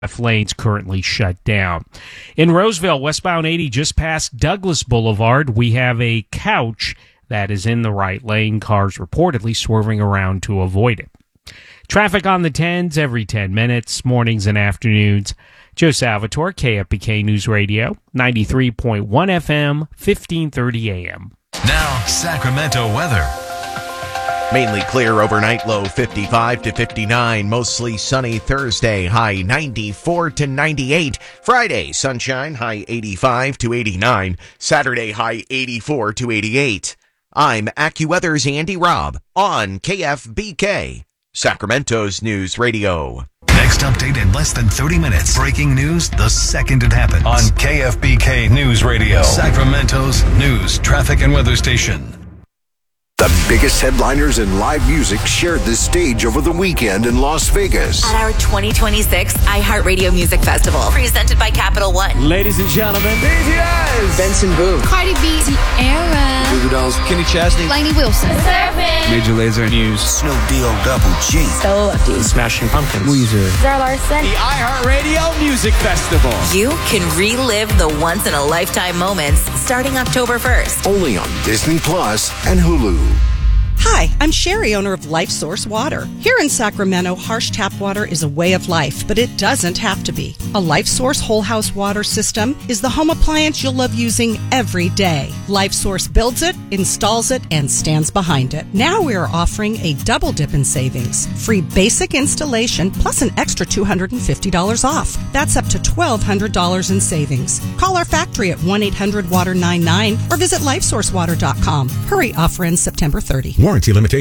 lanes currently shut down. In Roseville, westbound 80 just past Douglas Boulevard, we have a couch that is in the right lane. Cars reportedly swerving around to avoid it. Traffic on the 10s every 10 minutes, mornings and afternoons. Joe Salvatore, KFBK News Radio, 93.1 FM, 1530 AM. Now, Sacramento weather. Mainly clear overnight, low 55 to 59. Mostly sunny Thursday, high 94 to 98. Friday, sunshine, high 85 to 89. Saturday, high 84 to 88. I'm AccuWeather's Andy Robb on KFBK, Sacramento's News Radio. Next update in less than 30 minutes. Breaking news the second it happens. On KFBK News Radio, Sacramento's news, traffic, and weather station. The biggest headliners in live music shared the stage over the weekend in Las Vegas. At our 2026 iHeartRadio Music Festival, presented by Capital One. Ladies and gentlemen, BTS, Benson Boone, Cardi B, Ciara, Goo Goo Dolls, Kenny Chesney, Lainey Wilson, Major Lazer News, Snoop Double G, Stella Lucky, Smashing Pumpkins, Weezer, Zara Larson. the iHeartRadio Music Festival. You can relive the once-in-a-lifetime moments starting October 1st. Only on Disney Plus and Hulu. Hi, I'm Sherry, owner of Life Source Water. Here in Sacramento, harsh tap water is a way of life, but it doesn't have to be. A Life Source whole house water system is the home appliance you'll love using every day. Life Source builds it, installs it, and stands behind it. Now we are offering a double dip in savings. Free basic installation plus an extra $250 off. That's up to $1,200 in savings. Call our factory at 1-800-WATER-99 or visit LifeSourceWater.com. Hurry, offer ends September 30. Warranty limitation